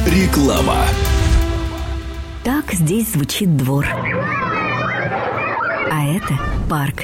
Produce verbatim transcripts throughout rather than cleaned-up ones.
Реклама. Так здесь звучит двор. А это парк.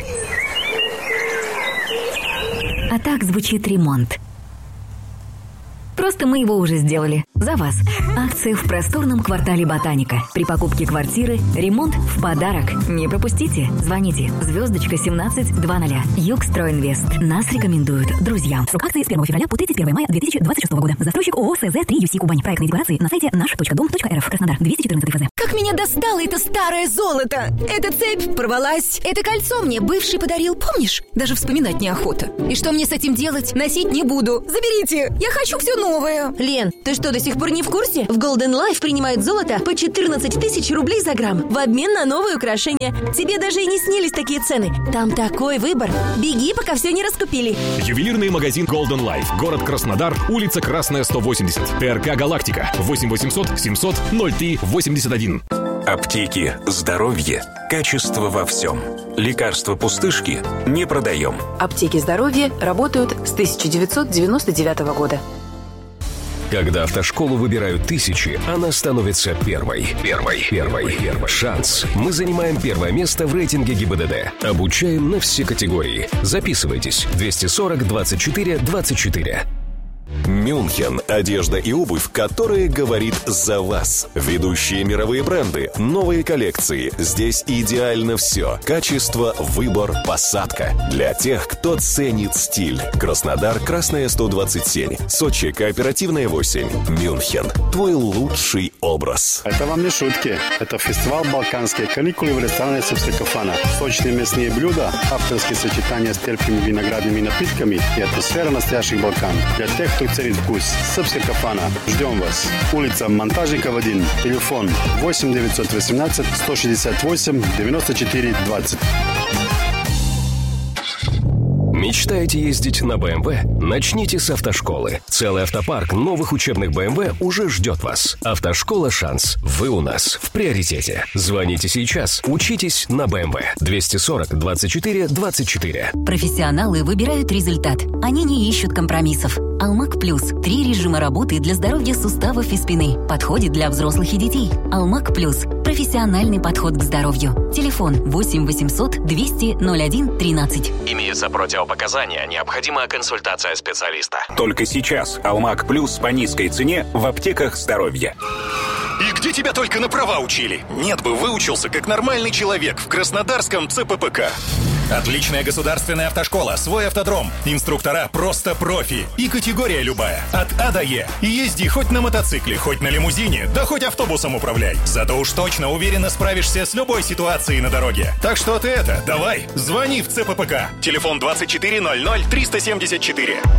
А так звучит ремонт. Просто мы его уже сделали. За вас. Акция в просторном квартале Ботаника. При покупке квартиры ремонт в подарок. Не пропустите. Звоните. Звездочка семнадцать двадцать. Югстройинвест. Нас рекомендуют друзьям. Срок акции с первого февраля по тридцать первого мая две тысячи двадцать шестого года. Застройщик ООО СЗ три ю си Кубань. Проектные декларации на сайте наш точка дом точка эр эф. Краснодар. двести четырнадцать ФЗ. Как меня достало это старое золото! Эта цепь порвалась. Это кольцо мне бывший подарил, помнишь? Даже вспоминать неохота. И что мне с этим делать? Носить не буду. Заберите! Я хочу все новое. Лен, ты что, до сих пор не в курсе? В Golden Life принимают золото по четырнадцать тысяч рублей за грамм в обмен на новые украшения. Тебе даже и не снились такие цены. Там такой выбор. Беги, пока все не раскупили. Ювелирный магазин Golden Life. Город Краснодар. Улица Красная, сто восемьдесят. ТРК «Галактика». восемь восемьсот семьсот ноль три восемьдесят один. Аптеки. Здоровье. Качество во всем. Лекарства пустышки не продаем. Аптеки здоровья работают с тысяча девятьсот девяносто девятого года. Когда автошколу выбирают тысячи, она становится первой. Первой. Первой. Первой. Шанс. Мы занимаем первое место в рейтинге ГИБДД. Обучаем на все категории. Записывайтесь. двести сорок двадцать четыре двадцать четыре. Мюнхен. Одежда и обувь, которая говорит за вас. Ведущие мировые бренды, новые коллекции. Здесь идеально все. Качество, выбор, посадка. Для тех, кто ценит стиль. Краснодар, Красная, сто двадцать семь. Сочи, Кооперативная, восемь. Мюнхен. Твой лучший образ. Это вам не шутки. Это фестиваль «Балканские каникулы» в ресторане «Сыпская кафана». Сочные мясные блюда, авторские сочетания с терпкими виноградными напитками и атмосфера настоящих Балкан. Для тех, кто ценит вкус. Сыпская кафана. Ждем вас. Улица Монтажников, один. Телефон восемь девятьсот восемнадцать сто шестьдесят восемь девяносто четыре двадцать. Мечтаете ездить на бэ эм вэ? Начните с автошколы. Целый автопарк новых учебных бэ эм вэ уже ждет вас. Автошкола «Шанс». Вы у нас в приоритете. Звоните сейчас. Учитесь на бэ эм вэ. двести сорок двадцать четыре двадцать четыре. Профессионалы выбирают результат. Они не ищут компромиссов. Алмак Плюс. Три режима работы для здоровья суставов и спины. Подходит для взрослых и детей. Алмак Плюс. Профессиональный подход к здоровью. Телефон восемь восемьсот двести ноль один тринадцать. Имеются противопоказания. Необходима консультация специалиста. Только сейчас Алмак Плюс по низкой цене в аптеках здоровья. И где тебя только на права учили? Нет бы выучился как нормальный человек в Краснодарском цэ пэ пэ ка. Отличная государственная автошкола, свой автодром, инструктора просто профи и категория любая, от А до Е. И езди хоть на мотоцикле, хоть на лимузине, да хоть автобусом управляй. Зато уж точно уверенно справишься с любой ситуацией на дороге. Так что ты это, давай, звони в цэ пэ пэ ка. Телефон двадцать четыре ноль ноль триста семьдесят четыре.